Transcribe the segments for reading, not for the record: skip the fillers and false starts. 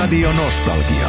Radio Nostalgia.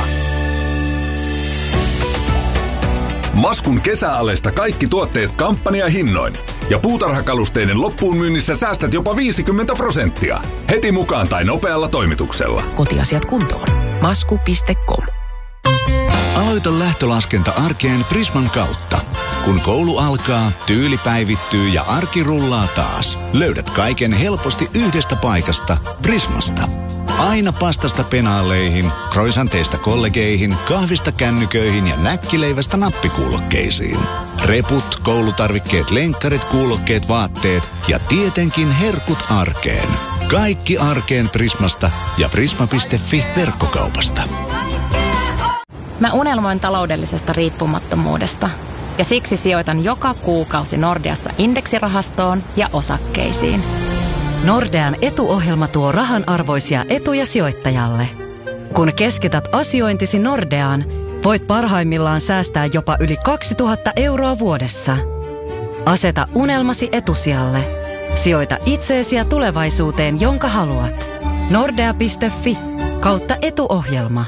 Maskun kesäaleista kaikki tuotteet kampanjahinnoin. Ja puutarhakalusteiden loppuun myynnissä säästät jopa 50%. Heti mukaan tai nopealla toimituksella. Kotiasiat kuntoon. Masku.com. Aloita lähtölaskenta arkeen Prisman kautta. Kun koulu alkaa, tyyli päivittyy ja arki rullaa taas. Löydät kaiken helposti yhdestä paikasta, Prismasta. Aina pastasta penaaleihin, croissanteista kollegeihin, kahvista kännyköihin ja näkkileivästä nappikuulokkeisiin. Reput, koulutarvikkeet, lenkkarit, kuulokkeet, vaatteet ja tietenkin herkut arkeen. Kaikki arkeen Prismasta ja prisma.fi verkkokaupasta. Mä unelmoin taloudellisesta riippumattomuudesta ja siksi sijoitan joka kuukausi Nordeassa indeksirahastoon ja osakkeisiin. Nordean etuohjelma tuo rahan arvoisia etuja sijoittajalle. Kun keskität asiointisi Nordeaan, voit parhaimmillaan säästää jopa yli 2000 € vuodessa. Aseta unelmasi etusijalle. Sijoita itseesi ja tulevaisuuteen, jonka haluat. Nordea.fi/etuohjelma.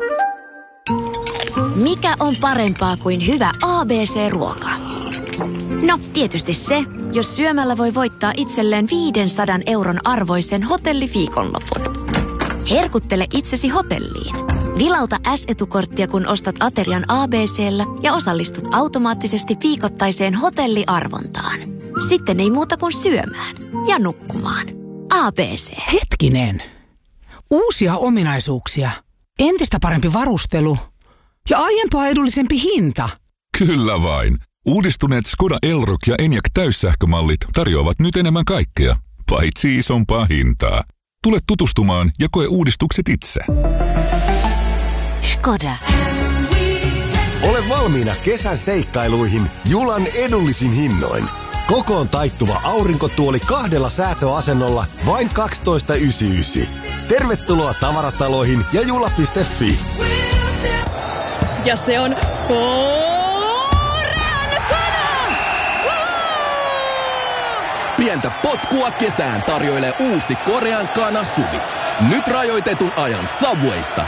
Mikä on parempaa kuin hyvä ABC-ruoka? No, tietysti se, jos syömällä voi voittaa itselleen 500 € arvoisen hotelliviikonlopun. Herkuttele itsesi hotelliin. Vilauta S-etukorttia, kun ostat aterian ABC:llä ja osallistut automaattisesti viikoittaiseen hotelliarvontaan. Sitten ei muuta kuin syömään ja nukkumaan. ABC. Hetkinen. Uusia ominaisuuksia. Entistä parempi varustelu. Ja aiempaa edullisempi hinta. Kyllä vain. Uudistuneet Skoda Elroq ja Enyaq täyssähkömallit tarjoavat nyt enemmän kaikkea, paitsi isompaa hintaa. Tule tutustumaan ja koe uudistukset itse. Skoda. Ole valmiina kesän seikkailuihin Julan edullisin hinnoin. Kokoon taittuva aurinkotuoli 2 säätöasennolla vain 12,99. Tervetuloa tavarataloihin ja jula.fi. Ja se on Pientä potkua kesään tarjoilee uusi Korean Kana Suvi. Nyt rajoitetun ajan Subwaysta.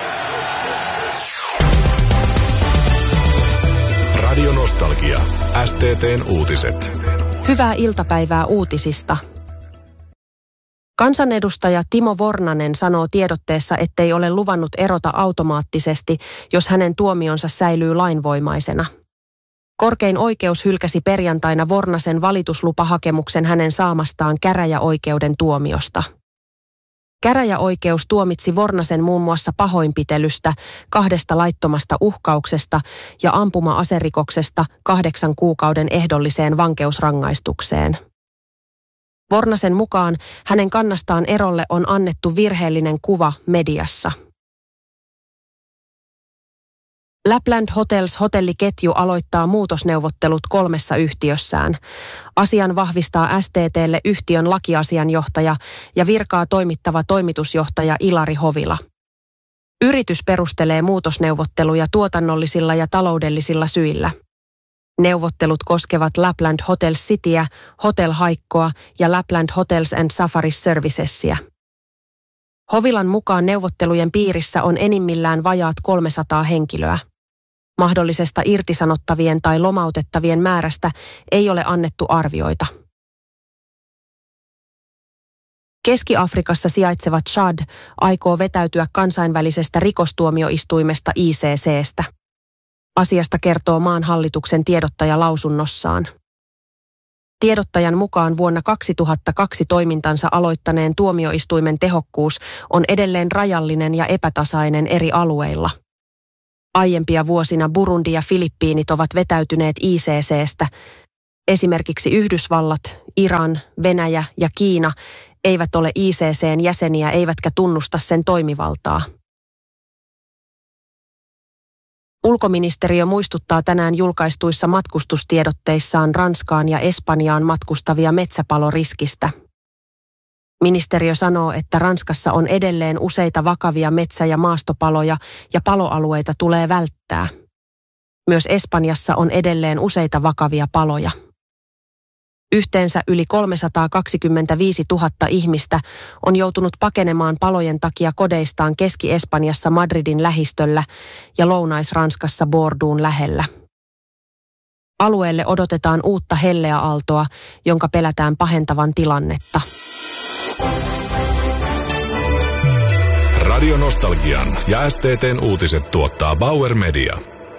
Radio Nostalgia. STT:n uutiset. Hyvää iltapäivää uutisista. Kansanedustaja Timo Vornanen sanoo tiedotteessa, ettei ole luvannut erota automaattisesti, jos hänen tuomionsa säilyy lainvoimaisena. Korkein oikeus hylkäsi perjantaina Vornasen valituslupahakemuksen hänen saamastaan käräjäoikeuden tuomiosta. Käräjäoikeus tuomitsi Vornasen muun muassa pahoinpitelystä, 2 laittomasta uhkauksesta ja ampuma-aserikoksesta 8 kuukauden ehdolliseen vankeusrangaistukseen. Vornasen mukaan hänen kannastaan erolle on annettu virheellinen kuva mediassa. Lapland Hotels hotelliketju aloittaa muutosneuvottelut 3 yhtiössään. Asian vahvistaa STT:lle yhtiön lakiasianjohtaja ja virkaa toimittava toimitusjohtaja Ilari Hovila. Yritys perustelee muutosneuvotteluja tuotannollisilla ja taloudellisilla syillä. Neuvottelut koskevat Lapland Hotels Cityä, Hotel Haikkoa ja Lapland Hotels and Safari Servicesia. Hovilan mukaan neuvottelujen piirissä on enimmillään vajaat 300 henkilöä. Mahdollisesta irtisanottavien tai lomautettavien määrästä ei ole annettu arvioita. Keski-Afrikassa sijaitseva Chad aikoo vetäytyä kansainvälisestä rikostuomioistuimesta ICC:stä. Asiasta kertoo maan hallituksen tiedottaja lausunnossaan. Tiedottajan mukaan vuonna 2002 toimintansa aloittaneen tuomioistuimen tehokkuus on edelleen rajallinen ja epätasainen eri alueilla. Aiempia vuosina Burundi ja Filippiinit ovat vetäytyneet ICC:stä. Esimerkiksi Yhdysvallat, Iran, Venäjä ja Kiina eivät ole ICC:n jäseniä eivätkä tunnusta sen toimivaltaa. Ulkoministeriö muistuttaa tänään julkaistuissa matkustustiedotteissaan Ranskaan ja Espanjaan matkustavia metsäpaloriskistä. Ministeriö sanoo, että Ranskassa on edelleen useita vakavia metsä- ja maastopaloja ja paloalueita tulee välttää. Myös Espanjassa on edelleen useita vakavia paloja. Yhteensä yli 325 000 ihmistä on joutunut pakenemaan palojen takia kodeistaan Keski-Espanjassa Madridin lähistöllä ja Lounais-Ranskassa Bordeaux'n lähellä. Alueelle odotetaan uutta helleäaaltoa, jonka pelätään pahentavan tilannetta. Radio Nostalgian ja STT:n uutiset tuottaa Bauer Media.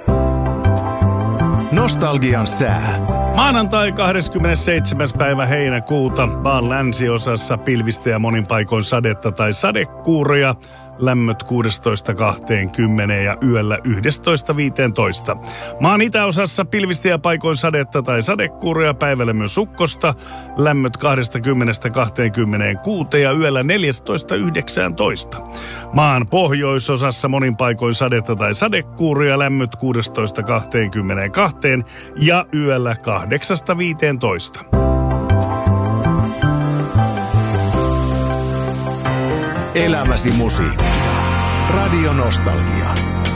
Nostalgian sää. Maanantai 27. päivä heinäkuuta maan länsiosassa pilvistä ja monin paikoin sadetta tai sadekuuroja. Lämmöt 16-20 ja yöllä 11-15. Maan itäosassa pilvistä ja paikoin sadetta tai sadekuuroja, päivällä myös ukkosta. Lämmöt 20-26 ja yöllä 14-19. Maan pohjoisosassa monin paikoin sadetta tai sadekuuroja, lämmöt 16-22 ja yöllä 8-15. Elämäsi musiikkia. Radio Nostalgia.